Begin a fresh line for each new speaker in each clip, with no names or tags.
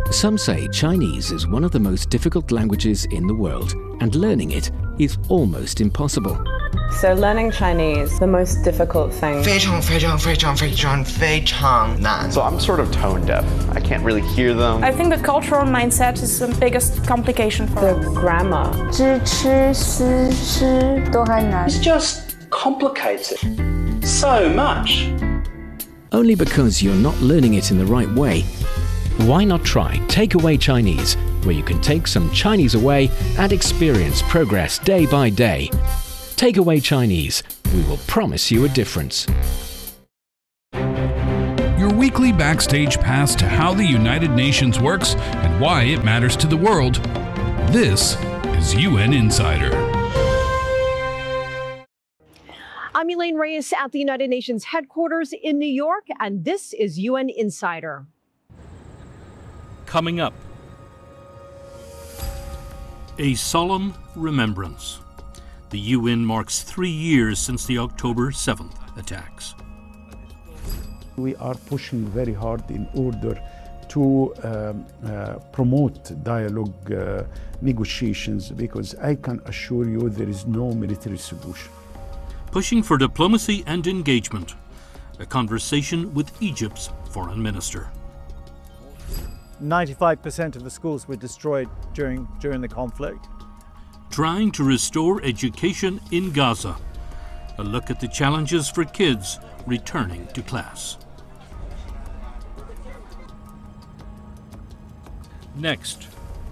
Some say Chinese is one of the most difficult languages in the world, and learning it is almost impossible.
So learning Chinese, the most difficult thing.
非常非常非常非常非常难.
So I'm sort of tone deaf. I can't really hear them.
I think the cultural mindset is the biggest complication for
the grammar.
知吃思诗都很难.
It's just complicated so much.
Only because you're not learning it in the right way. Why not try Takeaway Chinese, where you can take some Chinese away and experience progress day by day. Takeaway Chinese. We will promise you a difference.
Your weekly backstage pass to how the United Nations works and why it matters to the world. This is UN Insider.
I'm Elaine Reyes at the United Nations headquarters in New York, and this is UN Insider.
Coming up, a solemn remembrance. The UN marks 3 years since the October 7th attacks.
We are pushing very hard in order to promote dialogue negotiations, because I can assure you there is no military solution.
Pushing for diplomacy and engagement. A conversation with Egypt's foreign minister.
95% of the schools were destroyed during the conflict.
Trying to restore education in Gaza. A look at the challenges for kids returning to class. Next.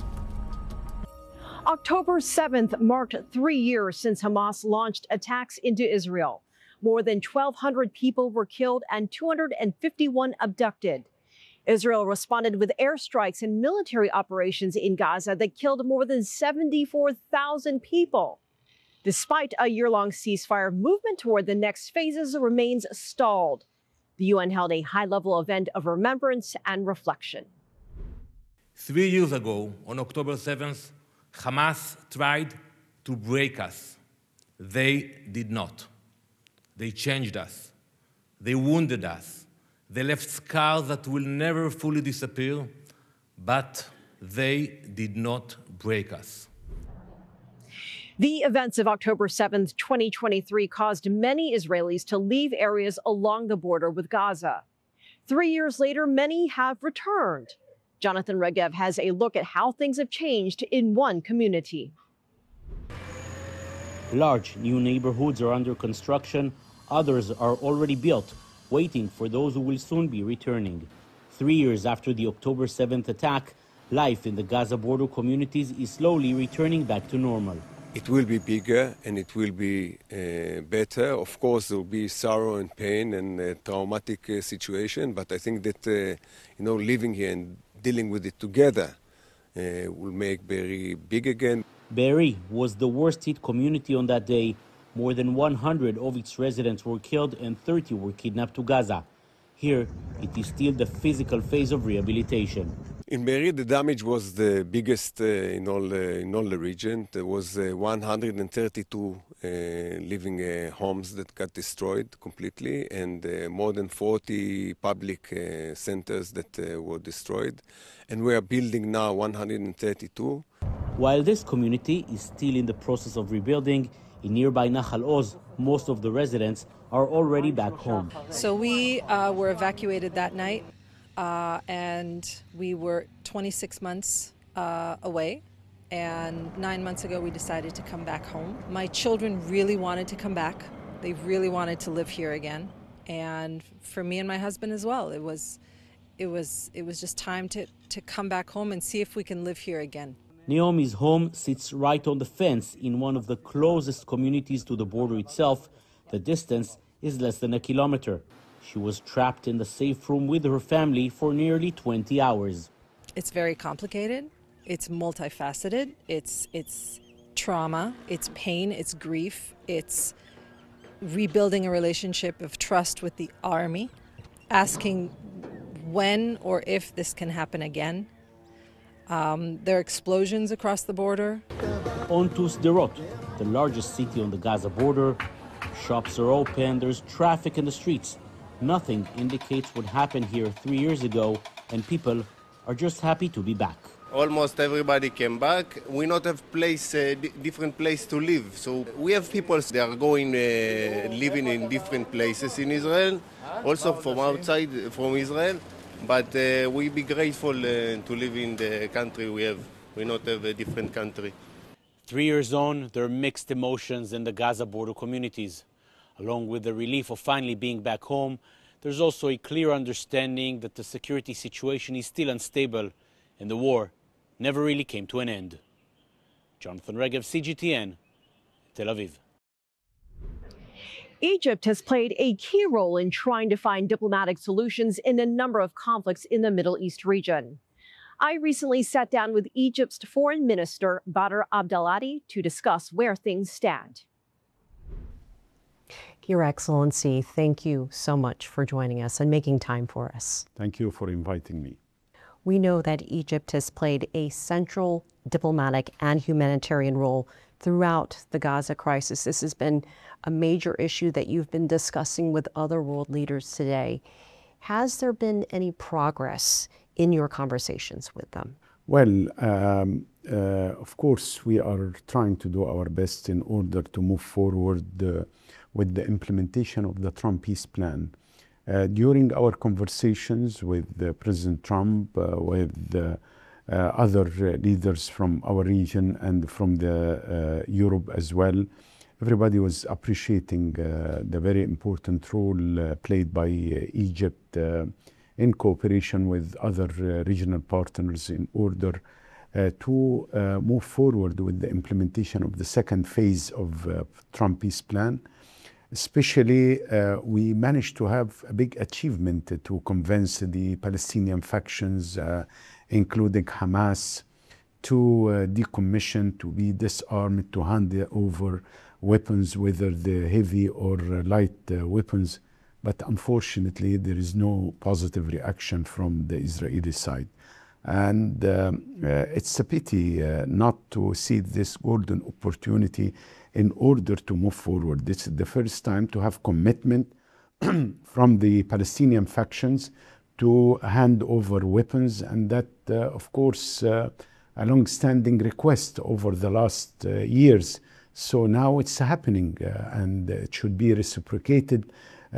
October 7th marked 3 years since Hamas launched attacks into Israel. More than 1,200 people were killed and 251 abducted. Israel responded with airstrikes and military operations in Gaza that killed more than 74,000 people. Despite a year-long ceasefire, movement toward the next phases remains stalled. The UN held a high-level event of remembrance and reflection.
3 years ago, on October 7th, Hamas tried to break us. They did not. They changed us. They wounded us. They left scars that will never fully disappear, but they did not break us.
The events of October 7th, 2023 caused many Israelis to leave areas along the border with Gaza. 3 years later, many have returned. Jonathan Regev has a look at how things have changed in one community.
Large new neighborhoods are under construction. Others are already built, waiting for those who will soon be returning. 3 years after the October 7th attack, life in the Gaza border communities is slowly returning back to normal.
It will be bigger and it will be better. Of course, there will be sorrow and pain and a traumatic situation, but I think that living here and dealing with it together will make Be'eri big again.
Be'eri was the worst-hit community on that day. More than 100 of its residents were killed and 30 were kidnapped to Gaza. Here, it is still the physical phase of rehabilitation.
In Be'eri, the damage was the biggest in all the region. There was 132 living homes that got destroyed completely, and more than 40 public centers that were destroyed. And we are building now 132.
While this community is still in the process of rebuilding, in nearby Nahal Oz, most of the residents are already back home.
So we were evacuated that night, and we were 26 months away. And 9 months ago, we decided to come back home. My children really wanted to come back. They really wanted to live here again. And for me and my husband as well, it was just time to come back home and see if we can live here again.
Naomi's home sits right on the fence in one of the closest communities to the border itself. The distance is less than a kilometer. She was trapped in the safe room with her family for nearly 20 hours.
It's very complicated. It's multifaceted. It's trauma, it's pain, it's grief, it's rebuilding a relationship of trust with the army, asking when or if this can happen again. There are explosions across the border.
On to Sderot, the largest city on the Gaza border. Shops are open, there's traffic in the streets. Nothing indicates what happened here 3 years ago, and people are just happy to be back.
Almost everybody came back. We not have different place to live. So we have people that are going, living in different places in Israel, also from outside, from Israel. But we be grateful to live in the country we have. We not have a different country.
3 years on, there are mixed emotions in the Gaza border communities. Along with the relief of finally being back home, there's also a clear understanding that the security situation is still unstable and the war never really came to an end. Jonathan Regev, CGTN, Tel Aviv.
Egypt has played a key role in trying to find diplomatic solutions in a number of conflicts in the Middle East region. I recently sat down with Egypt's Foreign Minister Badr Abdelhadi to discuss where things stand.
Your Excellency, thank you so much for joining us and making time for us.
Thank you for inviting me.
We know that Egypt has played a central diplomatic and humanitarian role throughout the Gaza crisis. This has been a major issue that you've been discussing with other world leaders today. Has there been any progress in your conversations with them?
Well, of course, we are trying to do our best in order to move forward with the implementation of the Trump peace plan. During our conversations with President Trump, with other leaders from our region and from Europe as well, everybody was appreciating the very important role played by Egypt in cooperation with other regional partners in order to move forward with the implementation of the second phase of Trump peace plan. Especially, we managed to have a big achievement to convince the Palestinian factions, including Hamas, to decommission, to be disarmed, to hand over weapons, whether the heavy or light weapons. But unfortunately, there is no positive reaction from the Israeli side. And it's a pity not to see this golden opportunity in order to move forward. This is the first time to have commitment from the Palestinian factions to hand over weapons, and that, of course, a long-standing request over the last years. So now it's happening, and it should be reciprocated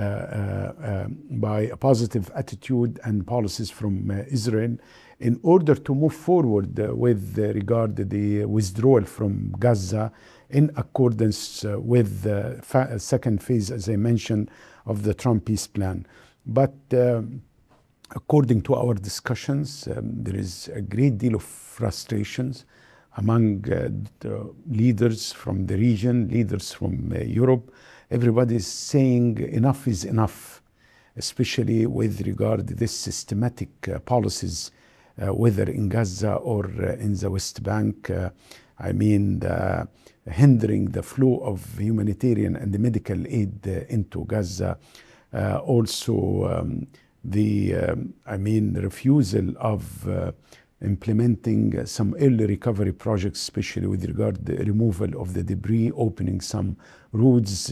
by a positive attitude and policies from Israel in order to move forward with regard to the withdrawal from Gaza in accordance with the second phase, as I mentioned, of the Trump peace plan. But according to our discussions, there is a great deal of frustrations among the leaders from the region, leaders from Europe. Everybody is saying enough is enough, especially with regard to this systematic policies, whether in Gaza or in the West Bank. Hindering the flow of humanitarian and medical aid into Gaza. Also, the refusal of implementing some early recovery projects, especially with regard to the removal of the debris, opening some roads,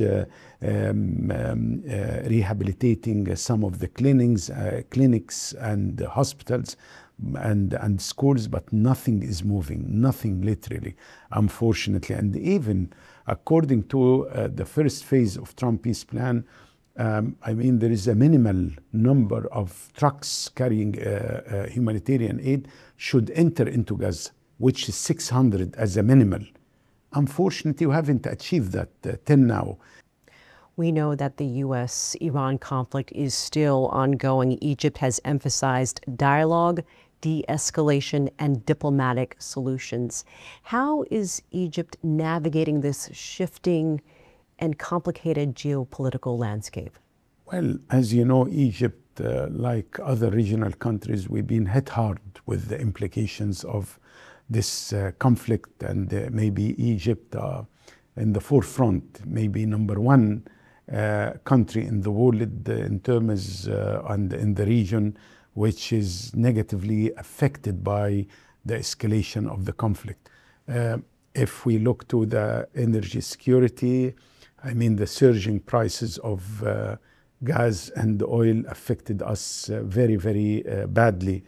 rehabilitating some of the clinics and hospitals and schools, but nothing is moving, nothing literally, unfortunately. And even according to the first phase of Trump peace plan, there is a minimal number of trucks carrying humanitarian aid should enter into Gaza, which is 600 as a minimal. Unfortunately, we haven't achieved that till now.
We know that the U.S.-Iran conflict is still ongoing. Egypt has emphasized dialogue, de-escalation, and diplomatic solutions. How is Egypt navigating this shifting and complicated geopolitical landscape?
Well, as you know, Egypt, like other regional countries, we've been hit hard with the implications of this conflict, and maybe Egypt in the forefront, maybe number one country in the world in terms and in the region, which is negatively affected by the escalation of the conflict. If we look to the energy security, the surging prices of gas and oil affected us very, very badly.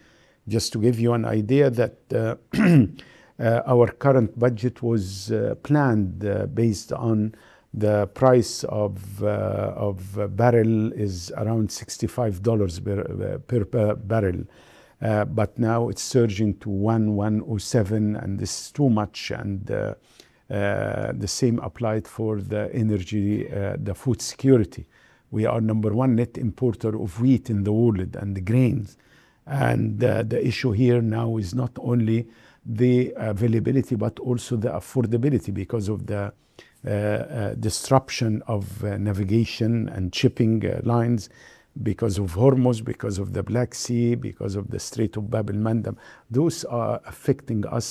Just to give you an idea that our current budget was planned based on the price of barrel is around $65 per barrel. But now it's surging to 107, and this is too much. And the same applied for the energy, the food security. We are #1 net importer of wheat in the world and the grains. And the issue here now is not only the availability, but also the affordability because of the disruption of navigation and shipping lines, because of Hormuz, because of the Black Sea, because of the Strait of Bab el-Mandeb. Those are affecting us